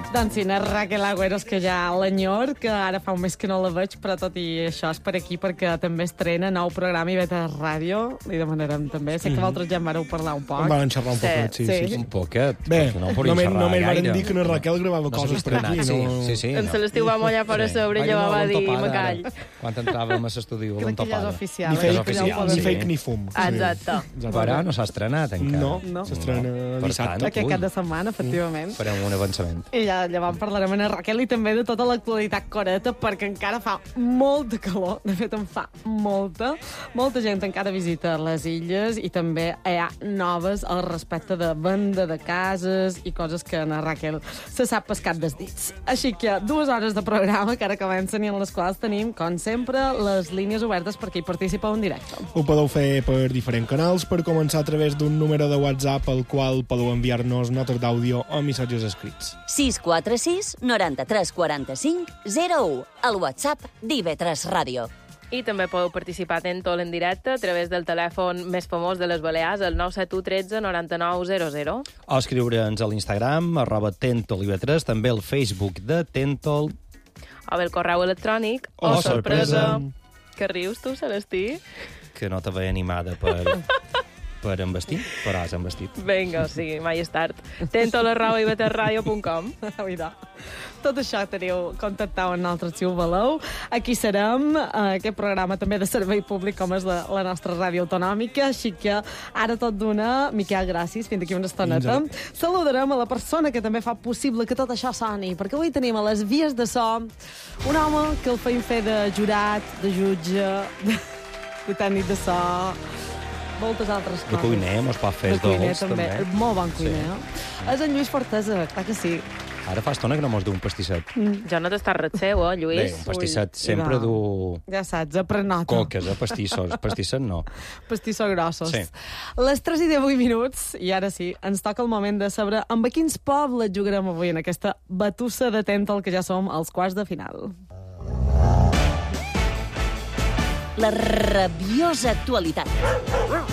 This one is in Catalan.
Doncs sí, Raquel Agüeros, que ja l'enyor, que ara fa un mes que no la veig, però tot i això és per aquí, perquè també estrena nou programa IB3 Ràdio. Li demanarem també. Sé que vosaltres ja en vareu parlar un poc. En van xerrar un poquet, sí. Un poquet. Bé, no només van dir que la Raquel gravava coses per aquí. Sí. En Celestí ho va mollar per a sobre i va dir Macall. Quan entràvem a l'estudi, crec que ja és oficial. Ni fake ni fum. Exacte. Però no s'ha estrenat encara. No, s'estrena dissabte. Aquest cap de setmana, efectivament. Farem un avançament. I ja llavors parlarem amb la Raquel i també de tota l'actualitat coreta, perquè encara fa molta calor. De fet, en fa molta. Molta gent encara visita les illes i també hi ha noves al respecte de venda de cases i coses que la Raquel se sap pescat dels dits. Així que 2 hores de programa que ara comencen i en les quals tenim, com sempre, les línies obertes perquè hi participeu en directe. Ho podeu fer per diferents canals, per començar a través d'un número de WhatsApp al qual podeu enviar-nos notes d'àudio o missatges escrits. 646 93 45 01, el WhatsApp d'IV3 Ràdio. I també podeu participar a Tentol en directe a través del telèfon més famós de les Balears, el 971 13 99 00. O escriure'ns a l'Instagram, @TentolIV3, també al Facebook de Tentol. O bé el correu electrònic. Oh, sorpresa! Que rius tu, Celestí? Que no te veia animada per envestir, però has envestit. Vinga, sí, mai és tard. tentol@iv3radio.com. Tot això teniu contactau amb nosaltres si ho voleu. Aquí serem, aquest programa també de servei públic com és la nostra ràdio autonòmica, així que ara tot d'una, Miquel, gràcies, fins d'aquí una estoneta. Saludarem a la persona que també fa possible que tot això soni, perquè avui tenim a les vies de so un home que el feim fer de jurat, de jutge, de tècnic de so, moltes altres coses. De cuiner, mos pot fer els dolç, també. Molt bon cuiner. És en Lluís Fortesa, clar que sí. Ara fa estona que no mos du un pastisset. Jo no t'estàs ret seu, Lluís? Bé, un pastisset sempre du... Ja saps, aprenota. Coques, pastissos. Pastisset no. Pastissos grossos. Sí. Les 3:18 minuts, i ara sí, ens toca el moment de saber amb a quins pobles jugarem avui en aquesta batussa de Tentol que ja som als quarts de final. La rabiosa actualitat.